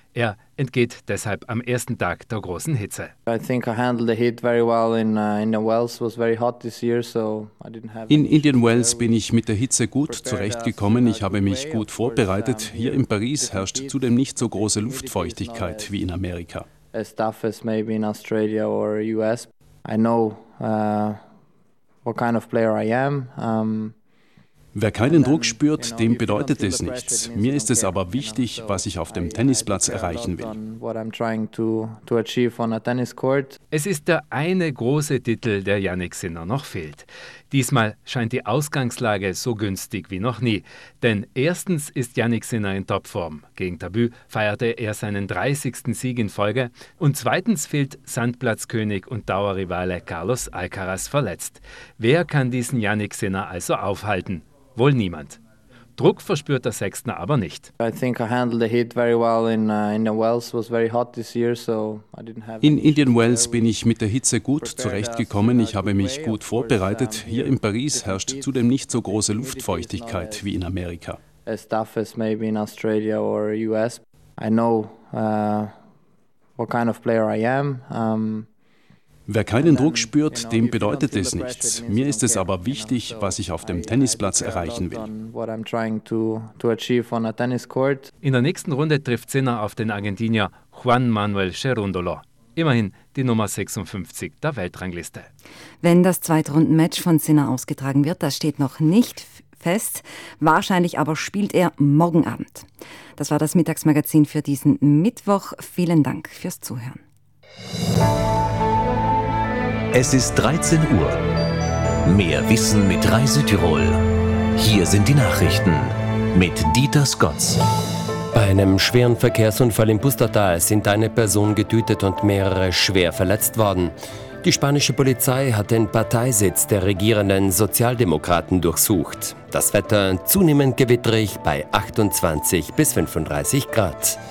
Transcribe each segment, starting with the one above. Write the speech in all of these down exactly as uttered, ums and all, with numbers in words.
Er entgeht deshalb am ersten Tag der großen Hitze. In Indian Wells bin ich mit der Hitze gut zurechtgekommen. Ich habe mich gut vorbereitet. Hier in Paris herrscht zudem nicht so große Luftfeuchtigkeit wie in Amerika. As tough as maybe in Australia or U S. I know uh, what kind of player I am. Um, Wer keinen Druck spürt, dem bedeutet es nichts. Mir ist es aber wichtig, was ich auf dem Tennisplatz erreichen will. Es ist der eine große Titel, der Jannik Sinner noch fehlt. Diesmal scheint die Ausgangslage so günstig wie noch nie. Denn erstens ist Jannik Sinner in Topform. Gegen Tabü feierte er seinen dreißigsten Sieg in Folge. Und zweitens fehlt Sandplatzkönig und Dauerrivale Carlos Alcaraz verletzt. Wer kann diesen Jannik Sinner also aufhalten? Wohl niemand. Druck verspürt der Sechstner aber nicht. In Indian Wells bin ich mit der Hitze gut zurechtgekommen. Ich habe mich gut vorbereitet. Hier in Paris herrscht zudem nicht so große Luftfeuchtigkeit wie in Amerika. As tough as maybe in Australia or U S. I know uh, what kind of player I am. Um, Wer keinen Druck spürt, dem bedeutet es nichts. Mir ist es aber wichtig, was ich auf dem Tennisplatz erreichen will. In der nächsten Runde trifft Sinner auf den Argentinier Juan Manuel Cerúndolo. Immerhin die Nummer sechsundfünfzig der Weltrangliste. Wenn das Zweitrundenmatch von Sinner ausgetragen wird, das steht noch nicht fest. Wahrscheinlich aber spielt er morgen Abend. Das war das Mittagsmagazin für diesen Mittwoch. Vielen Dank fürs Zuhören. Es ist dreizehn Uhr. Mehr Wissen mit Rai Südtirol. Hier sind die Nachrichten mit Dieter Skotz. Bei einem schweren Verkehrsunfall im Pustertal sind eine Person getötet und mehrere schwer verletzt worden. Die spanische Polizei hat den Parteisitz der regierenden Sozialdemokraten durchsucht. Das Wetter zunehmend gewitterig bei achtundzwanzig bis fünfunddreißig Grad.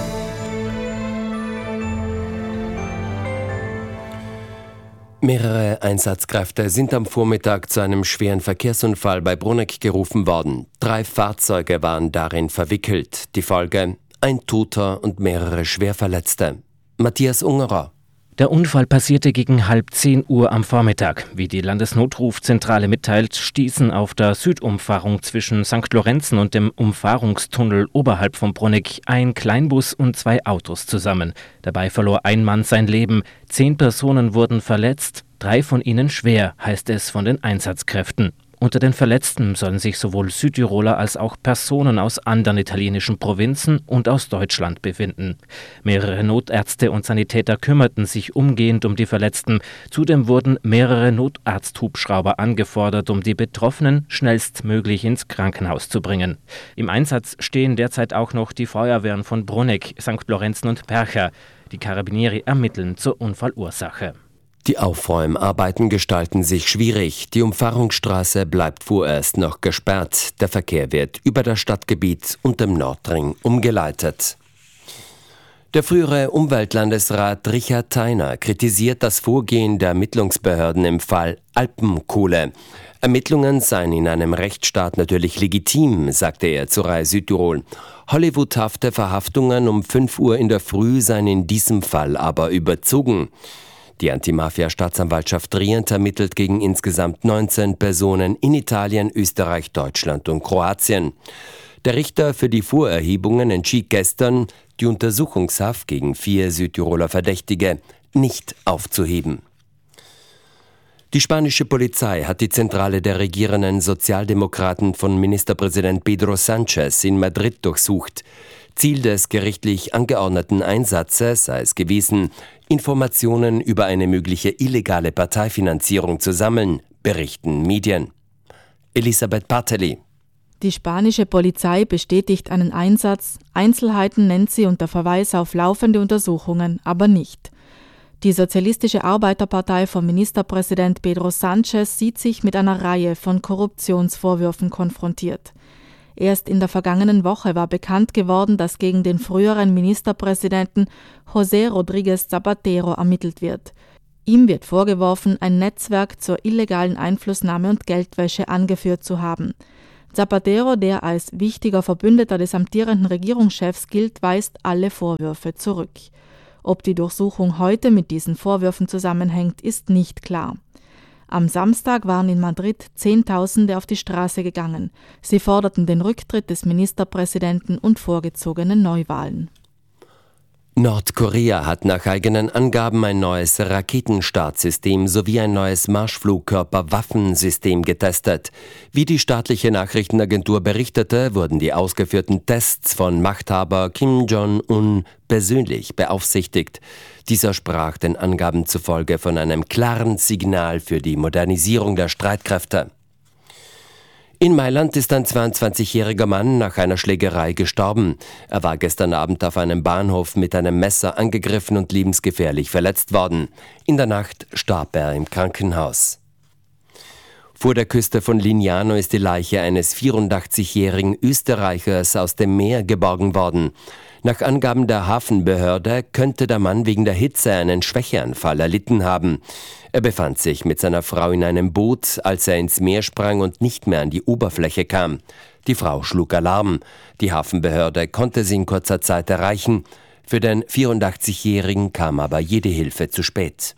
Mehrere Einsatzkräfte sind am Vormittag zu einem schweren Verkehrsunfall bei Bruneck gerufen worden. Drei Fahrzeuge waren darin verwickelt. Die Folge: ein Toter und mehrere Schwerverletzte. Matthias Ungerer. Der Unfall passierte gegen halb zehn Uhr am Vormittag. Wie die Landesnotrufzentrale mitteilt, stießen auf der Südumfahrung zwischen Sankt Lorenzen und dem Umfahrungstunnel oberhalb von Bruneck ein Kleinbus und zwei Autos zusammen. Dabei verlor ein Mann sein Leben. Zehn Personen wurden verletzt, drei von ihnen schwer, heißt es von den Einsatzkräften. Unter den Verletzten sollen sich sowohl Südtiroler als auch Personen aus anderen italienischen Provinzen und aus Deutschland befinden. Mehrere Notärzte und Sanitäter kümmerten sich umgehend um die Verletzten. Zudem wurden mehrere Notarzthubschrauber angefordert, um die Betroffenen schnellstmöglich ins Krankenhaus zu bringen. Im Einsatz stehen derzeit auch noch die Feuerwehren von Bruneck, Sankt Lorenzen und Percha. Die Carabinieri ermitteln zur Unfallursache. Die Aufräumarbeiten gestalten sich schwierig. Die Umfahrungsstraße bleibt vorerst noch gesperrt. Der Verkehr wird über das Stadtgebiet und dem Nordring umgeleitet. Der frühere Umweltlandesrat Richard Theiner kritisiert das Vorgehen der Ermittlungsbehörden im Fall Alpenkohle. Ermittlungen seien in einem Rechtsstaat natürlich legitim, sagte er zu Rai Südtirol. Hollywoodhafte Verhaftungen um fünf Uhr in der Früh seien in diesem Fall aber überzogen. Die Antimafia-Staatsanwaltschaft Trient ermittelt gegen insgesamt neunzehn Personen in Italien, Österreich, Deutschland und Kroatien. Der Richter für die Vorerhebungen entschied gestern, die Untersuchungshaft gegen vier Südtiroler Verdächtige nicht aufzuheben. Die spanische Polizei hat die Zentrale der regierenden Sozialdemokraten von Ministerpräsident Pedro Sánchez in Madrid durchsucht. Ziel des gerichtlich angeordneten Einsatzes sei es gewesen, Informationen über eine mögliche illegale Parteifinanzierung zu sammeln, berichten Medien. Elisabeth Barteli. Die spanische Polizei bestätigt einen Einsatz, Einzelheiten nennt sie unter Verweis auf laufende Untersuchungen, aber nicht. Die Sozialistische Arbeiterpartei von Ministerpräsident Pedro Sánchez sieht sich mit einer Reihe von Korruptionsvorwürfen konfrontiert. Erst in der vergangenen Woche war bekannt geworden, dass gegen den früheren Ministerpräsidenten José Rodríguez Zapatero ermittelt wird. Ihm wird vorgeworfen, ein Netzwerk zur illegalen Einflussnahme und Geldwäsche angeführt zu haben. Zapatero, der als wichtiger Verbündeter des amtierenden Regierungschefs gilt, weist alle Vorwürfe zurück. Ob die Durchsuchung heute mit diesen Vorwürfen zusammenhängt, ist nicht klar. Am Samstag waren in Madrid Zehntausende auf die Straße gegangen. Sie forderten den Rücktritt des Ministerpräsidenten und vorgezogene Neuwahlen. Nordkorea hat nach eigenen Angaben ein neues Raketenstartsystem sowie ein neues Marschflugkörper-Waffensystem getestet. Wie die staatliche Nachrichtenagentur berichtete, wurden die ausgeführten Tests von Machthaber Kim Jong-un persönlich beaufsichtigt. Dieser sprach den Angaben zufolge von einem klaren Signal für die Modernisierung der Streitkräfte. In Mailand ist ein zweiundzwanzigjähriger Mann nach einer Schlägerei gestorben. Er war gestern Abend auf einem Bahnhof mit einem Messer angegriffen und lebensgefährlich verletzt worden. In der Nacht starb er im Krankenhaus. Vor der Küste von Lignano ist die Leiche eines vierundachtzigjährigen Österreichers aus dem Meer geborgen worden. Nach Angaben der Hafenbehörde könnte der Mann wegen der Hitze einen Schwächeanfall erlitten haben. Er befand sich mit seiner Frau in einem Boot, als er ins Meer sprang und nicht mehr an die Oberfläche kam. Die Frau schlug Alarm. Die Hafenbehörde konnte sie in kurzer Zeit erreichen. Für den vierundachtzigjährigen kam aber jede Hilfe zu spät.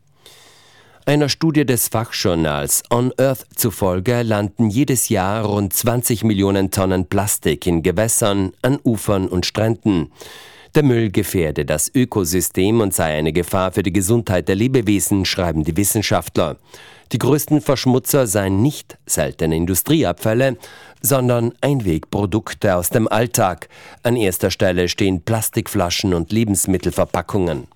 Einer Studie des Fachjournals On Earth zufolge landen jedes Jahr rund zwanzig Millionen Tonnen Plastik in Gewässern, an Ufern und Stränden. Der Müll gefährde das Ökosystem und sei eine Gefahr für die Gesundheit der Lebewesen, schreiben die Wissenschaftler. Die größten Verschmutzer seien nicht seltene Industrieabfälle, sondern Einwegprodukte aus dem Alltag. An erster Stelle stehen Plastikflaschen und Lebensmittelverpackungen.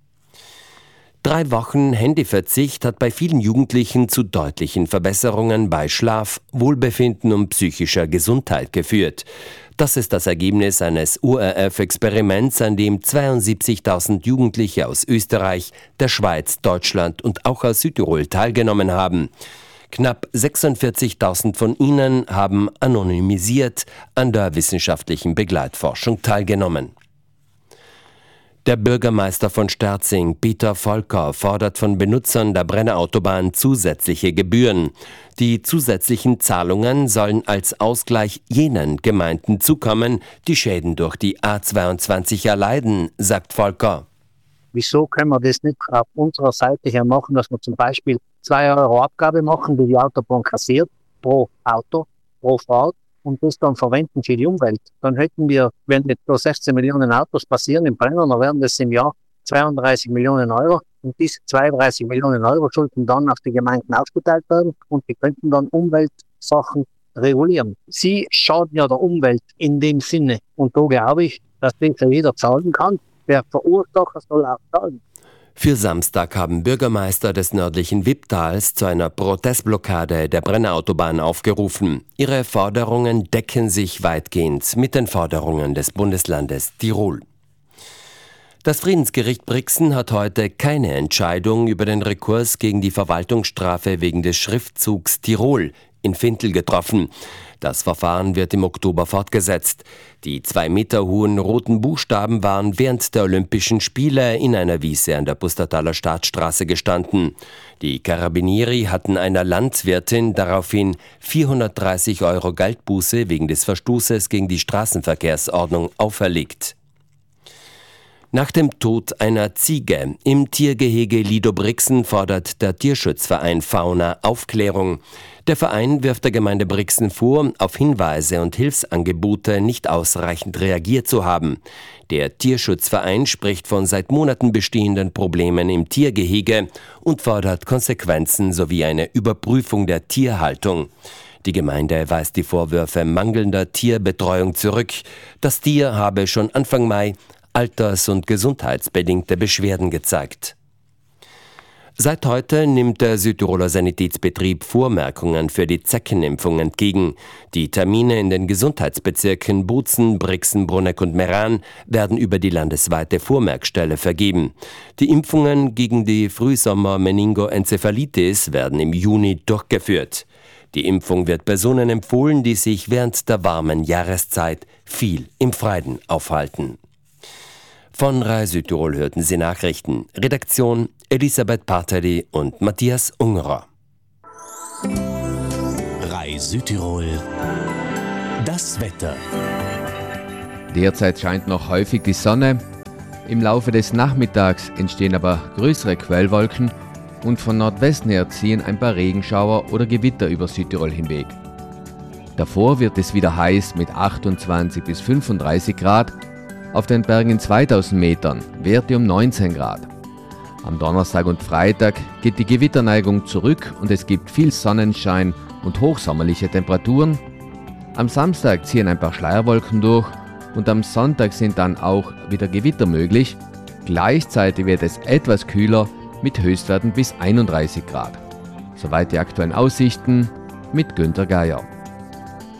Drei Wochen Handyverzicht hat bei vielen Jugendlichen zu deutlichen Verbesserungen bei Schlaf, Wohlbefinden und psychischer Gesundheit geführt. Das ist das Ergebnis eines O R F-Experiments, an dem zweiundsiebzigtausend Jugendliche aus Österreich, der Schweiz, Deutschland und auch aus Südtirol teilgenommen haben. Knapp sechsundvierzigtausend von ihnen haben anonymisiert an der wissenschaftlichen Begleitforschung teilgenommen. Der Bürgermeister von Sterzing, Peter Volker, fordert von Benutzern der Brennerautobahn zusätzliche Gebühren. Die zusätzlichen Zahlungen sollen als Ausgleich jenen Gemeinden zukommen, die Schäden durch die A zweiundzwanzig erleiden, sagt Volker. Wieso können wir das nicht auf unserer Seite her machen, dass wir zum Beispiel zwei Euro Abgabe machen, die die Autobahn kassiert, pro Auto, pro Fahrt, und das dann verwenden für die Umwelt. Dann hätten wir, wenn etwa sechzehn Millionen Autos passieren im Brenner, dann wären das im Jahr zweiunddreißig Millionen Euro. Und diese zweiunddreißig Millionen Euro sollten dann auf die Gemeinden aufgeteilt werden und die könnten dann Umweltsachen regulieren. Sie schaden ja der Umwelt in dem Sinne. Und da glaube ich, dass das jeder zahlen kann. Der Verursacher soll auch zahlen. Für Samstag haben Bürgermeister des nördlichen Wipptals zu einer Protestblockade der Brennerautobahn aufgerufen. Ihre Forderungen decken sich weitgehend mit den Forderungen des Bundeslandes Tirol. Das Friedensgericht Brixen hat heute keine Entscheidung über den Rekurs gegen die Verwaltungsstrafe wegen des Schriftzugs Tirol in Fintel getroffen. Das Verfahren wird im Oktober fortgesetzt. Die zwei Meter hohen roten Buchstaben waren während der Olympischen Spiele in einer Wiese an der Pustertaler Staatsstraße gestanden. Die Carabinieri hatten einer Landwirtin daraufhin vierhundertdreißig Euro Geldbuße wegen des Verstoßes gegen die Straßenverkehrsordnung auferlegt. Nach dem Tod einer Ziege im Tiergehege Lido-Brixen fordert der Tierschutzverein Fauna Aufklärung. Der Verein wirft der Gemeinde Brixen vor, auf Hinweise und Hilfsangebote nicht ausreichend reagiert zu haben. Der Tierschutzverein spricht von seit Monaten bestehenden Problemen im Tiergehege und fordert Konsequenzen sowie eine Überprüfung der Tierhaltung. Die Gemeinde weist die Vorwürfe mangelnder Tierbetreuung zurück. Das Tier habe schon Anfang Mai alters- und gesundheitsbedingte Beschwerden gezeigt. Seit heute nimmt der Südtiroler Sanitätsbetrieb Vormerkungen für die Zeckenimpfung entgegen. Die Termine in den Gesundheitsbezirken Bozen, Brixen, Bruneck und Meran werden über die landesweite Vormerkstelle vergeben. Die Impfungen gegen die Frühsommer-Meningoenzephalitis werden im Juni durchgeführt. Die Impfung wird Personen empfohlen, die sich während der warmen Jahreszeit viel im Freien aufhalten. Von R A I Südtirol hörten Sie Nachrichten. Redaktion Elisabeth Parteli und Matthias Ungerer. R A I Bei Südtirol das Wetter. Derzeit scheint noch häufig die Sonne. Im Laufe des Nachmittags entstehen aber größere Quellwolken und von Nordwesten her ziehen ein paar Regenschauer oder Gewitter über Südtirol hinweg. Davor wird es wieder heiß mit achtundzwanzig bis fünfunddreißig Grad, auf den Bergen zweitausend Metern Werte um neunzehn Grad. Am Donnerstag und Freitag geht die Gewitterneigung zurück und es gibt viel Sonnenschein und hochsommerliche Temperaturen. Am Samstag ziehen ein paar Schleierwolken durch und am Sonntag sind dann auch wieder Gewitter möglich. Gleichzeitig wird es etwas kühler mit Höchstwerten bis einunddreißig Grad. Soweit die aktuellen Aussichten mit Günter Geier.